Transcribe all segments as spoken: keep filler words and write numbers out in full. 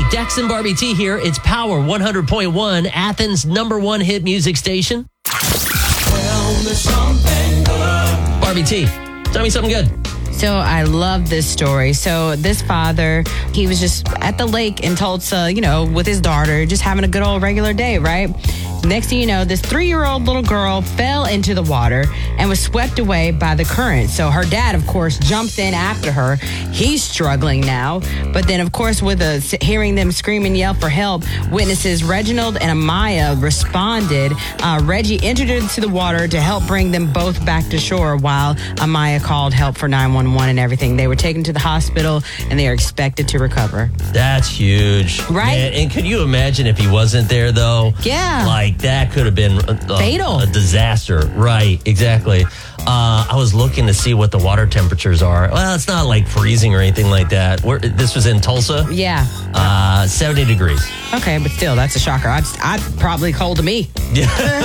Dex and Barbie T here. It's Power one hundred point one, Athens' number one hit music station. Tell me something good. Barbie T, tell me something good. So I love this story. So this father, he was just at the lake in Tulsa, you know, with his daughter, just having a good old regular day, right? Next thing you know, this three-year-old little girl fell into the water and was swept away by the current. So her dad, of course, jumps in after her. He's struggling now. But then, of course, with a, hearing them scream and yell for help, witnesses Reginald and Amaya responded. Uh, Reggie entered into the water to help bring them both back to shore while Amaya called help for nine one one and everything. They were taken to the hospital and they are expected to recover. That's huge. Right? Man, and could you imagine if he wasn't there, though? Yeah. Like, that could have been a, a, fatal. A disaster. Right, exactly. Uh, I was looking to see what the water temperatures are. Well, it's not like freezing or anything like that. We're, this was in Tulsa? Yeah. Uh, seventy degrees. Okay, but still, that's a shocker. I'd, I'd probably cold to me. Yeah.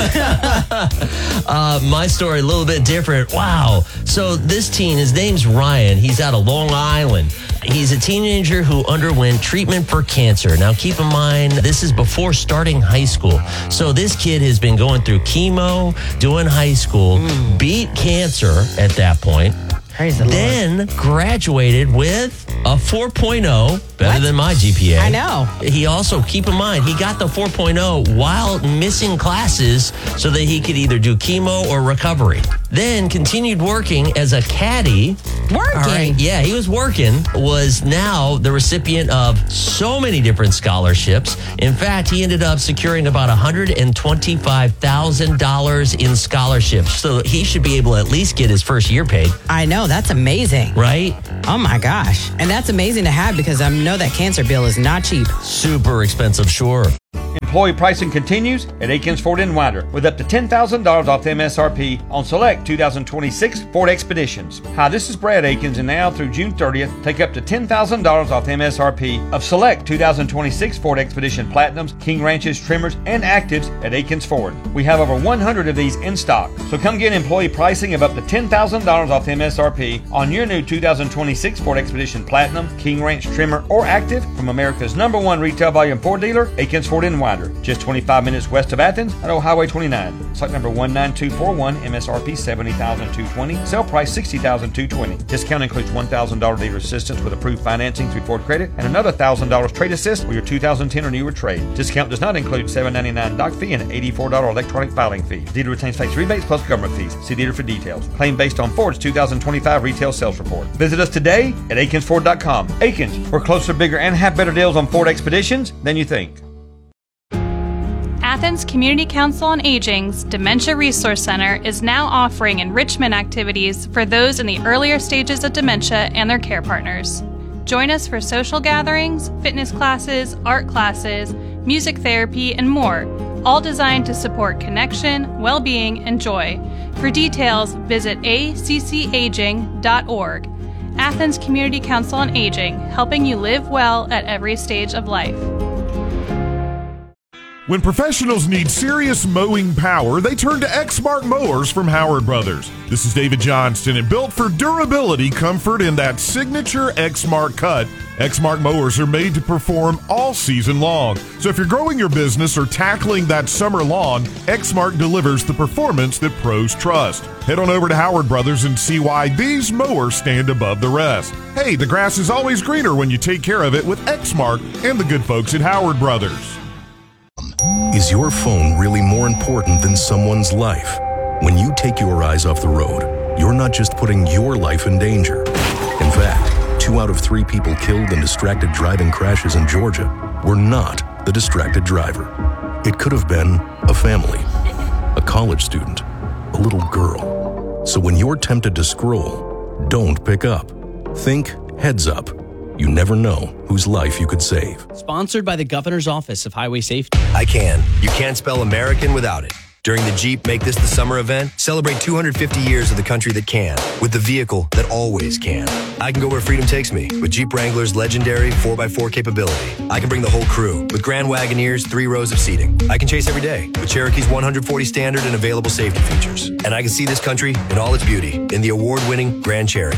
uh, my story, a little bit different. Wow. So this teen, his name's Ryan. He's out of Long Island. He's a teenager who underwent treatment for cancer. Now, keep in mind, this is before starting high school. So this kid has been going through chemo, doing high school, mm. beat cancer at that point. Praise the then Lord. Graduated with a four point oh, better what? than my G P A. I know. He also, keep in mind, he got the four point oh while missing classes so that he could either do chemo or recovery. Then continued working as a caddy. Working? All right, yeah, he was working, was now the recipient of so many different scholarships. In fact, he ended up securing about one hundred twenty-five thousand dollars in scholarships. So he should be able to at least get his first year paid. I know, that's amazing. Right? Oh my gosh. And that's amazing to have because I know that cancer bill is not cheap. Super expensive, sure. Employee pricing continues at Akins Ford in Winder with up to ten thousand dollars off M S R P on select two thousand twenty-six Ford Expeditions. Hi, this is Brad Akins, and now through June thirtieth, take up to ten thousand dollars off M S R P of select two thousand twenty-six Ford Expedition Platinums, King Ranches, Trimmers, and Actives at Akins Ford. We have over one hundred of these in stock, so come get employee pricing of up to ten thousand dollars off M S R P on your new two thousand twenty-six Ford Expedition Platinum, King Ranch, Trimmer, or Active from America's number one retail volume Ford dealer, Akins Ford in Winder. Just twenty-five minutes west of Athens at Old Highway twenty-nine. Stock number one nine two four one, M S R P seventy thousand two hundred twenty, sale price sixty thousand two hundred twenty. Discount includes one thousand dollars dealer assistance with approved financing through Ford Credit and another one thousand dollars trade assist with your two thousand ten or newer trade. Discount does not include seven ninety-nine doc fee and eighty-four dollars electronic filing fee. Dealer retains tax rebates plus government fees. See dealer for details. Claim based on Ford's two thousand twenty-five retail sales report. Visit us today at Akins Ford dot com. Akins, we're closer, bigger, and have better deals on Ford Expeditions than you think. Athens Community Council on Aging's Dementia Resource Center is now offering enrichment activities for those in the earlier stages of dementia and their care partners. Join us for social gatherings, fitness classes, art classes, music therapy, and more, all designed to support connection, well-being, and joy. For details, visit a c c aging dot org. Athens Community Council on Aging, helping you live well at every stage of life. When professionals need serious mowing power, they turn to Exmark Mowers from Howard Brothers. This is David Johnston, and built for durability, comfort, and that signature Exmark cut, Exmark Mowers are made to perform all season long. So if you're growing your business or tackling that summer lawn, Exmark delivers the performance that pros trust. Head on over to Howard Brothers and see why these mowers stand above the rest. Hey, the grass is always greener when you take care of it with Exmark and the good folks at Howard Brothers. Is your phone really more important than someone's life? When you take your eyes off the road, you're not just putting your life in danger. In fact, two out of three people killed in distracted driving crashes in Georgia were not the distracted driver. It could have been a family, a college student, a little girl. So when you're tempted to scroll, don't pick up. Think heads up. You never know whose life you could save. Sponsored by the Governor's Office of Highway Safety. I can. You can't spell American without it. During the Jeep Make This the Summer event, celebrate two hundred fifty years of the country that can, with the vehicle that always can. I can go where freedom takes me with Jeep Wrangler's legendary four by four capability. I can bring the whole crew with Grand Wagoneer's three rows of seating. I can chase every day with Cherokee's one hundred forty standard and available safety features. And I can see this country in all its beauty in the award-winning Grand Cherokee.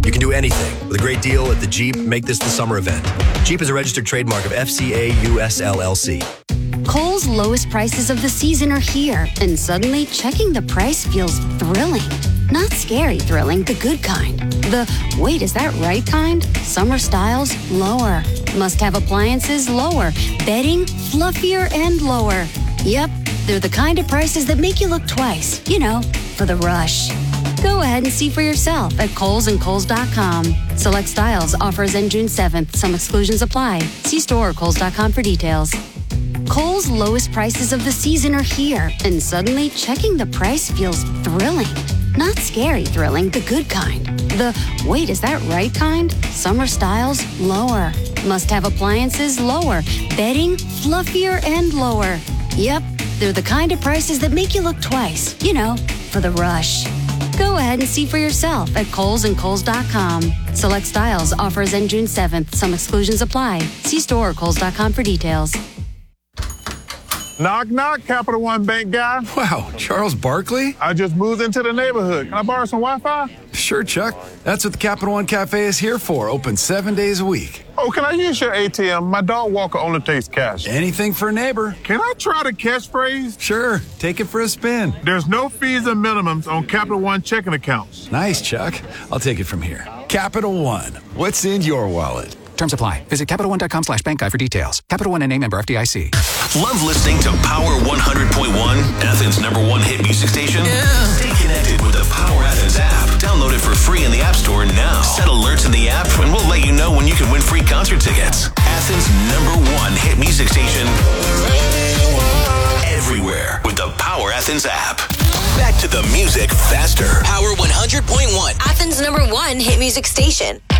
You can do anything with a great deal at the Jeep Make This the Summer event. Jeep is a registered trademark of F C A U S L L C. Kohl's lowest prices of the season are here, and suddenly checking the price feels thrilling. Not scary thrilling, the good kind. The, wait, is that right kind? Summer styles, lower. Must-have appliances, lower. Bedding, fluffier and lower. Yep, they're the kind of prices that make you look twice. You know, for the rush. Go ahead and see for yourself at Kohl's and Kohl's dot com. Select styles, offers end June seventh. Some exclusions apply. See store or Kohl's dot com for details. Kohl's lowest prices of the season are here, and suddenly checking the price feels thrilling. Not scary thrilling, the good kind. The, wait, is that right kind? Summer styles, lower. Must-have appliances, lower. Bedding, fluffier and lower. Yep, they're the kind of prices that make you look twice. You know, for the rush. Go ahead and see for yourself at Kohl's and Kohl's dot com. Select styles, offers end June seventh. Some exclusions apply. See store or Kohl's dot com for details. Knock, knock, Capital One Bank guy. Wow, Charles Barkley? I just moved into the neighborhood. Can I borrow some Wi-Fi? Sure, Chuck. That's what the Capital One Cafe is here for, open seven days a week. Oh, can I use your A T M? My dog walker only takes cash. Anything for a neighbor. Can I try the catchphrase? Sure, take it for a spin. There's no fees and minimums on Capital One checking accounts. Nice, Chuck. I'll take it from here. Capital One, what's in your wallet? Terms apply. Visit Capital One dot com slash bank guide for details. Capital One N A member F D I C. Love listening to Power one hundred point one, Athens' number one hit music station? Yeah. Stay connected with the Power Athens app. Download it for free in the App Store now. Set alerts in the app and we'll let you know when you can win free concert tickets. Athens' number one hit music station. Everywhere with the Power Athens app. Back to the music faster. Power one hundred point one, Athens' number one hit music station.